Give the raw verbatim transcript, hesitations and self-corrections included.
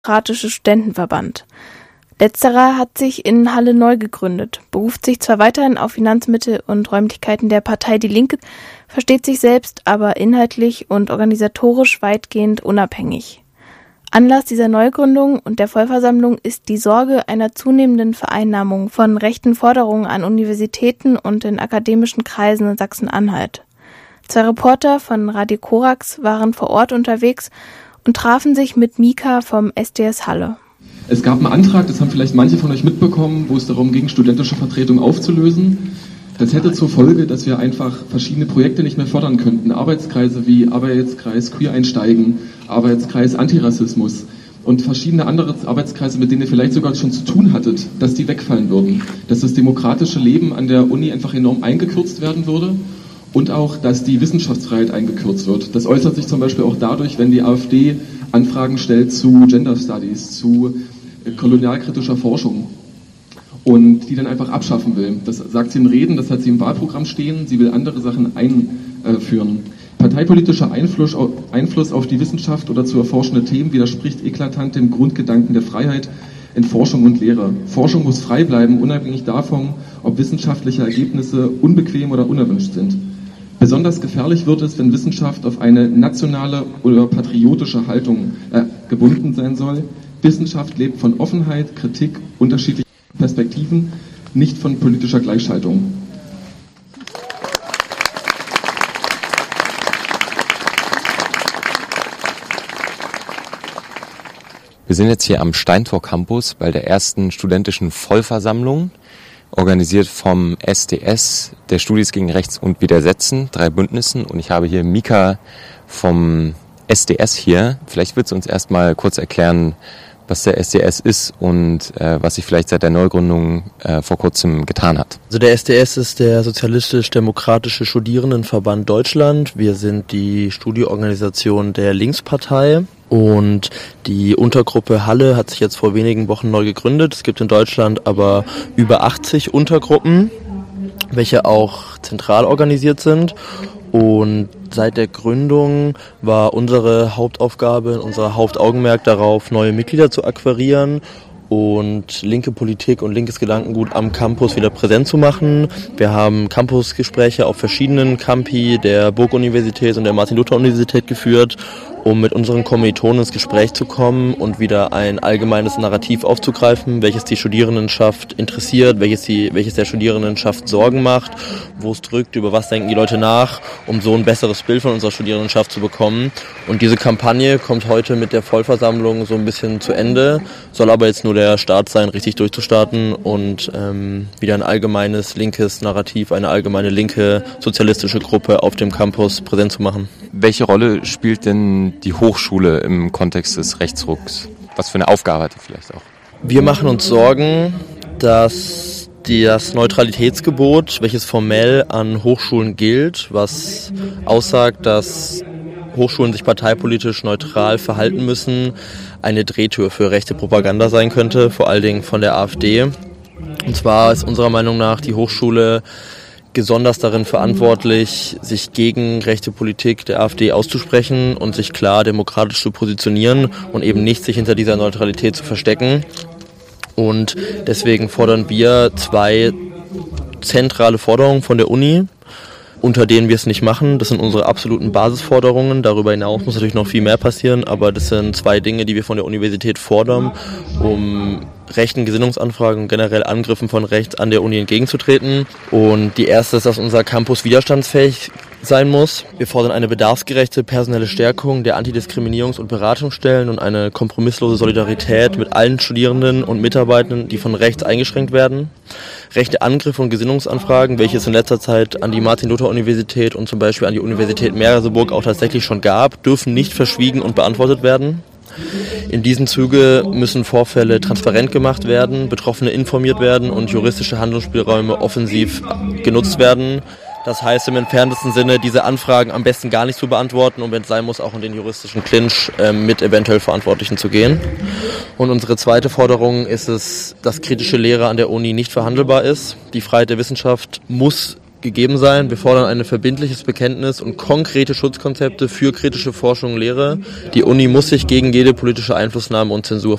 Demokratische Studentenverband. Letzterer hat sich in Halle neu gegründet, beruft sich zwar weiterhin auf Finanzmittel und Räumlichkeiten der Partei Die Linke, versteht sich selbst aber inhaltlich und organisatorisch weitgehend unabhängig. Anlass dieser Neugründung und der Vollversammlung ist die Sorge einer zunehmenden Vereinnahmung von rechten Forderungen an Universitäten und in akademischen Kreisen in Sachsen-Anhalt. Zwei Reporter von Radio Korax waren vor Ort unterwegs und trafen sich mit Mika vom S D S Halle. Es gab einen Antrag, das haben vielleicht manche von euch mitbekommen, wo es darum ging, studentische Vertretung aufzulösen. Das hätte zur Folge, dass wir einfach verschiedene Projekte nicht mehr fördern könnten. Arbeitskreise wie Arbeitskreis Queer-Einsteigen, Arbeitskreis Antirassismus und verschiedene andere Arbeitskreise, mit denen ihr vielleicht sogar schon zu tun hattet, dass die wegfallen würden. Dass das demokratische Leben an der Uni einfach enorm eingekürzt werden würde und auch, dass die Wissenschaftsfreiheit eingekürzt wird. Das äußert sich zum Beispiel auch dadurch, wenn die AfD Anfragen stellt zu Gender Studies, zu kolonialkritischer Forschung und die dann einfach abschaffen will. Das sagt sie in Reden, das hat sie im Wahlprogramm stehen, sie will andere Sachen einführen. Parteipolitischer Einfluss, Einfluss auf die Wissenschaft oder zu erforschende Themen widerspricht eklatant dem Grundgedanken der Freiheit in Forschung und Lehre. Forschung muss frei bleiben, unabhängig davon, ob wissenschaftliche Ergebnisse unbequem oder unerwünscht sind. Besonders gefährlich wird es, wenn Wissenschaft auf eine nationale oder patriotische Haltung äh, gebunden sein soll. Wissenschaft lebt von Offenheit, Kritik, unterschiedlichen Perspektiven, nicht von politischer Gleichschaltung. Wir sind jetzt hier am Steintor Campus bei der ersten studentischen Vollversammlung, organisiert vom S D S, der Studis gegen Rechts und Widersetzen, drei Bündnissen. Und ich habe hier Mika vom S D S hier. Vielleicht wird sie uns erstmal kurz erklären, was der S D S ist und äh, was sich vielleicht seit der Neugründung äh, vor kurzem getan hat. Also der S D S ist der Sozialistisch-Demokratische Studierendenverband Deutschland. Wir sind die Studieorganisation der Linkspartei und die Untergruppe Halle hat sich jetzt vor wenigen Wochen neu gegründet. Es gibt in Deutschland aber über achtzig Untergruppen, welche auch zentral organisiert sind. Und seit der Gründung war unsere Hauptaufgabe, unser Hauptaugenmerk darauf, neue Mitglieder zu akquirieren und linke Politik und linkes Gedankengut am Campus wieder präsent zu machen. Wir haben Campusgespräche auf verschiedenen Campi der Burg-Universität und der Martin-Luther-Universität geführt, um mit unseren Kommilitonen ins Gespräch zu kommen und wieder ein allgemeines Narrativ aufzugreifen, welches die Studierendenschaft interessiert, welches, die, welches der Studierendenschaft Sorgen macht, wo es drückt, über was denken die Leute nach, um so ein besseres Bild von unserer Studierendenschaft zu bekommen. Und diese Kampagne kommt heute mit der Vollversammlung so ein bisschen zu Ende, soll aber jetzt nur der Start sein, richtig durchzustarten und ähm, wieder ein allgemeines linkes Narrativ, eine allgemeine linke sozialistische Gruppe auf dem Campus präsent zu machen. Welche Rolle spielt denn die Hochschule im Kontext des Rechtsrucks? Was für eine Aufgabe hat die vielleicht auch? Wir machen uns Sorgen, dass das Neutralitätsgebot, welches formell an Hochschulen gilt, was aussagt, dass Hochschulen sich parteipolitisch neutral verhalten müssen, eine Drehtür für rechte Propaganda sein könnte, vor allen Dingen von der AfD. Und zwar ist unserer Meinung nach die Hochschule besonders darin verantwortlich, sich gegen rechte Politik der AfD auszusprechen und sich klar demokratisch zu positionieren und eben nicht sich hinter dieser Neutralität zu verstecken. Und deswegen fordern wir zwei zentrale Forderungen von der Uni, unter denen wir es nicht machen. Das sind unsere absoluten Basisforderungen. Darüber hinaus muss natürlich noch viel mehr passieren, aber das sind zwei Dinge, die wir von der Universität fordern, um rechten Gesinnungsanfragen und generell Angriffen von rechts an der Uni entgegenzutreten. Und die erste ist, dass unser Campus widerstandsfähig sein muss. Wir fordern eine bedarfsgerechte personelle Stärkung der Antidiskriminierungs- und Beratungsstellen und eine kompromisslose Solidarität mit allen Studierenden und Mitarbeitenden, die von rechts eingeschränkt werden. Rechte Angriffe und Gesinnungsanfragen, welche es in letzter Zeit an die Martin-Luther-Universität und zum Beispiel an die Universität Merseburg auch tatsächlich schon gab, dürfen nicht verschwiegen und beantwortet werden. In diesem Zuge müssen Vorfälle transparent gemacht werden, Betroffene informiert werden und juristische Handlungsspielräume offensiv genutzt werden. Das heißt im entferntesten Sinne, diese Anfragen am besten gar nicht zu beantworten und wenn es sein muss, auch in den juristischen Clinch äh, mit eventuell Verantwortlichen zu gehen. Und unsere zweite Forderung ist es, dass kritische Lehre an der Uni nicht verhandelbar ist. Die Freiheit der Wissenschaft muss gegeben sein. Wir fordern ein verbindliches Bekenntnis und konkrete Schutzkonzepte für kritische Forschung und Lehre. Die Uni muss sich gegen jede politische Einflussnahme und Zensur